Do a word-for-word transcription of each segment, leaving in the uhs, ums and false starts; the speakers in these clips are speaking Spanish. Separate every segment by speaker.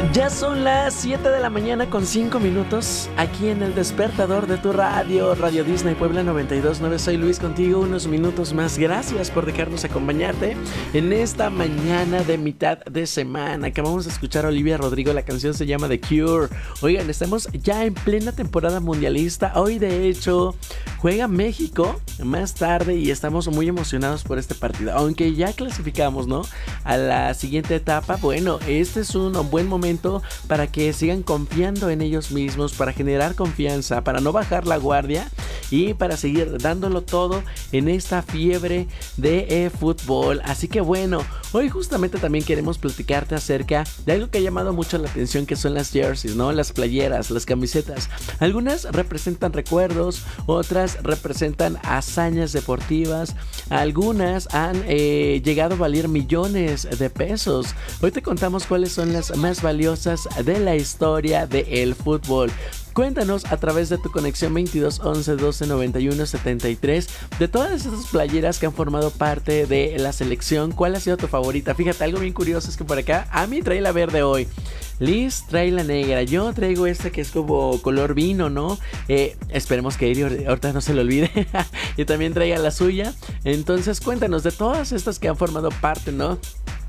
Speaker 1: Ya son las siete de la mañana con cinco minutos aquí en el despertador de tu radio, Radio Disney Puebla noventa y dos punto nueve. Soy Luis contigo unos minutos más. Gracias por dejarnos acompañarte en esta mañana de mitad de semana. Acabamos de escuchar a Olivia Rodrigo, la canción se llama The Cure. Oigan, estamos ya en plena temporada mundialista. Hoy de hecho juega México más tarde y estamos muy emocionados por este partido. Aunque ya clasificamos, ¿no?, a la siguiente etapa. Bueno, este es un buen momento para que sigan confiando en ellos mismos, para generar confianza, para no bajar la guardia y para seguir dándolo todo en esta fiebre de eh, fútbol. Así que bueno, hoy justamente también queremos platicarte acerca de algo que ha llamado mucho la atención, que son las jerseys, ¿no? Las playeras, las camisetas. Algunas representan recuerdos, otras representan hazañas deportivas, algunas han eh, llegado a valer millones de pesos. Hoy te contamos cuáles son las más valiosas de la historia del fútbol. Cuéntanos a través de tu conexión veintidós once doce noventa y uno setenta y tres de todas esas playeras que han formado parte de la selección. ¿Cuál ha sido tu favorita? Fíjate, algo bien curioso es que por acá a mí trae la verde hoy, Liz trae la negra, yo traigo esta que es como color vino, ¿no? Eh, esperemos que Iri ahorita no se le olvide y también traiga la suya. Entonces cuéntanos de todas estas que han formado parte, ¿no?,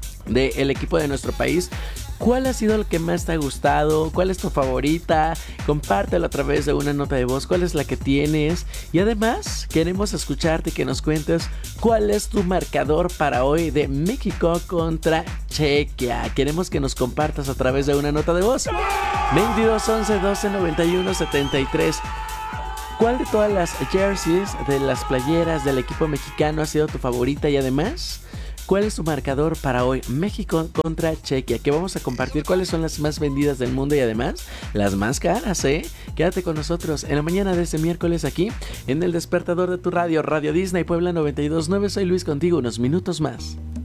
Speaker 1: del equipo de nuestro país. ¿Cuál ha sido el que más te ha gustado? ¿Cuál es tu favorita? Compártelo a través de una nota de voz. ¿Cuál es la que tienes? Y además queremos escucharte y que nos cuentes cuál es tu marcador para hoy de México contra Chequia. Queremos que nos compartas a través de una nota de voz. veintidós once doce noventa y uno setenta y tres. ¿Cuál de todas las jerseys, de las playeras del equipo mexicano ha sido tu favorita? Y además, ¿cuál es tu marcador para hoy? México contra Chequia, que vamos a compartir cuáles son las más vendidas del mundo y además las más caras, ¿eh? Quédate con nosotros en la mañana de este miércoles aquí en el despertador de tu radio, Radio Disney Puebla noventa y dos punto nueve. Soy Luis contigo unos minutos más.